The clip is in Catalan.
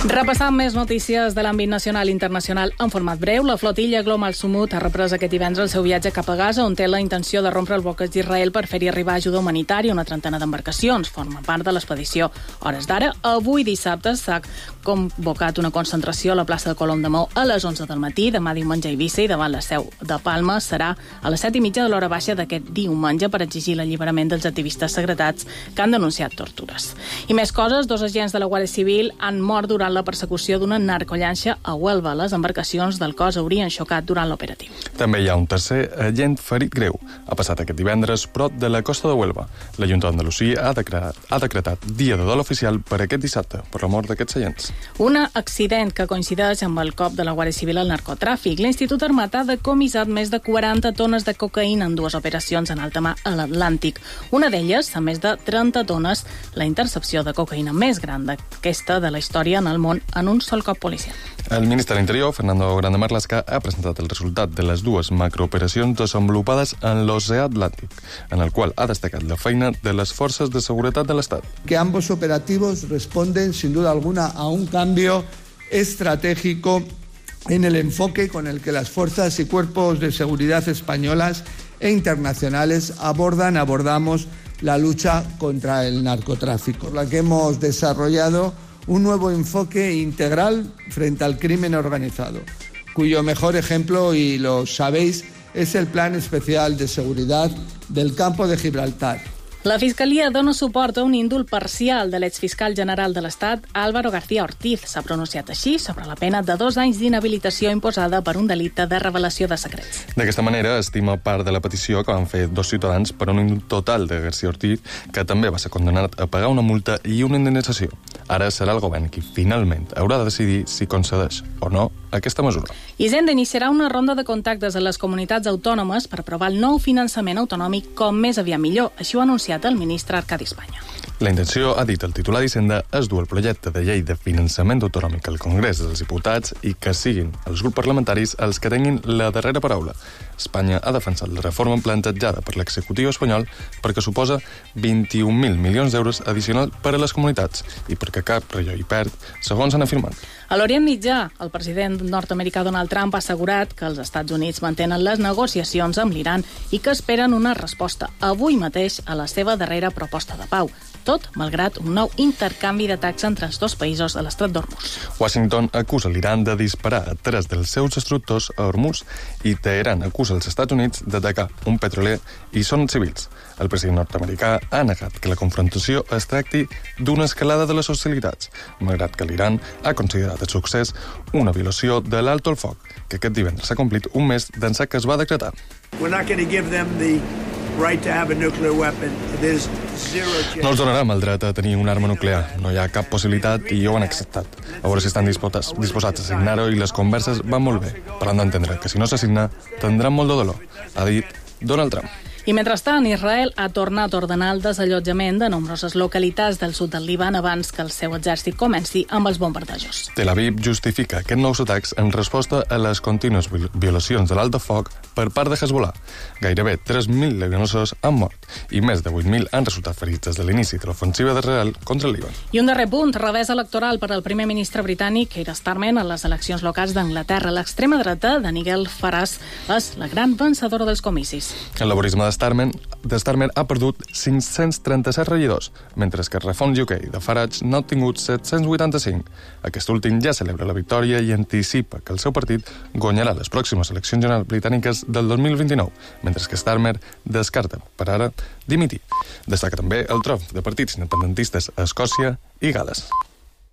Repassant més notícies de l'àmbit nacional i internacional en format breu, la flotilla Global Sumut ha reprès aquest divendres el seu viatge cap a Gaza, on té la intenció de rompre el bloqueig d'Israel per fer-hi arribar ajuda humanitària a una trentena d'embarcacions. Forma part de l'expedició. Hores d'ara, avui dissabte, s'ha convocat una concentració a la plaça de Colom de Maó a les 11 del matí. Demà diumenge a Eivissa i davant la seu de Palma serà a les 7:30 de l'hora baixa d'aquest diumenge per exigir l'alliberament dels activistes segretats que han denunciat tortures. I més coses, 2 agents de la Guàrdia Civil han mort durant la persecució d'una narcollanxa a Huelva. Les embarcacions del cos haurien xocat durant l'operatiu. També hi ha un tercer agent ferit greu. Ha passat aquest divendres prop de la costa de Huelva. La Junta d'Andalusia ha decretat dia de dol oficial per aquest dissabte per la mort d'aquests agents. Un accident que coincideix amb el cop de la Guàrdia Civil al narcotràfic. L'Institut Armat ha decomissat més de 40 tones de cocaïna en 2 operacions en alta mar a l'Atlàntic. Una d'elles, a més de 30 tones, la intercepció de cocaïna més gran d'aquesta de la història en el món en un sol cop policial. El ministre de l'Interior, Fernando Grande Marlaska, ha presentat el resultat de les 2 macrooperacions desenvolupades en l'oceà Atlàntic, en el qual ha destacat la feina de les forces de seguretat de l'Estat. Que ambos operativos responden, sin duda alguna, a un cambio estratégico en el enfoque con el que las fuerzas y cuerpos de seguridad españolas e internacionales abordamos la lucha contra el narcotráfico, por la que hemos desarrollado un nuevo enfoque integral frente al crimen organizado, cuyo mejor ejemplo, y lo sabéis, es el Plan Especial de Seguridad del Campo de Gibraltar. La Fiscalia dona suport a un índult parcial de l'exfiscal general de l'Estat, Álvaro García Ortiz. S'ha pronunciat així sobre la pena de 2 anys d'inhabilitació imposada per un delicte de revelació de secrets. D'aquesta manera, estima part de la petició que van fer 2 ciutadans per un indult total de García Ortiz, que també va ser condemnat a pagar una multa i una indemnització. Ara serà el govern qui finalment haurà de decidir si concedeix o no aquesta mesura. Hisenda iniciarà una ronda de contactes a les comunitats autònomes per aprovar el nou finançament autonòmic com més aviat millor. Així ho ha anunciat el ministre Arcadi Espanya. La intenció, ha dit el titular d'Hisenda, és dur el projecte de llei de finançament autonòmic al Congrés dels Diputats i que siguin els grups parlamentaris els que tinguin la darrera paraula. Espanya ha defensat la reforma plantejada per l'executiu espanyol perquè suposa 21.000 milions d'euros addicional per a les comunitats i perquè cap rellò hi perd, segons han afirmat. A l'Orient Mitjà, el president nord-americà Donald Trump ha assegurat que els Estats Units mantenen les negociacions amb l'Iran i que esperen una resposta avui mateix a la seva darrera proposta de pau. Tot malgrat un nou intercanvi d'atacs entre els 2 països de l'estret d'Hormuz. Washington acusa l'Iran de disparar a 3 dels seus instructors a Hormuz i Teheran acusa els Estats Units d'atacar un petroler i són civils. El president nord-americà ha negat que la confrontació es tracti d'una escalada de les hostilitats, malgrat que l'Iran ha considerat el succés una violació de l'alto al foc, que aquest divendres s'ha complit un mes d'ençà que es va decretar. No els donarem el dret a tenir una arma nuclear. No hi ha cap possibilitat i ho han acceptat. A veure si estan disposats a signar-ho i les converses van molt bé, però han d'entendre que si no s'assigna tindran molt de dolor, ha dit Donald Trump. I mentrestant, Israel ha tornat a ordenar el desallotjament de nombroses localitats del sud del Líban abans que el seu exèrcit comenci amb els bombardejos. Tel Aviv justifica aquests nous atacs en resposta a les contínues violacions de l'alt de foc per part de Hezbollah. Gairebé 3.000 libanesos han mort i més de 8.000 han resultat ferits des de l'inici de l'ofensiva d'Israel contra el Líban. I un darrer punt, revés electoral per al primer ministre britànic Keir Starmer a les eleccions locals d'Anglaterra. L'extrema dreta de Nigel Farage és la gran vencedora dels comicis. El laborisme de Starmer ha perdut 537 regidors, mentre que Reform UK de Farage n'ha obtingut 785. Aquest últim ja celebra la victòria i anticipa que el seu partit guanyarà les pròximes eleccions generals britàniques del 2029, mentre que Starmer descarta, per ara, dimitir. Destaca també el tromf de partits independentistes a Escòcia i Gal·les.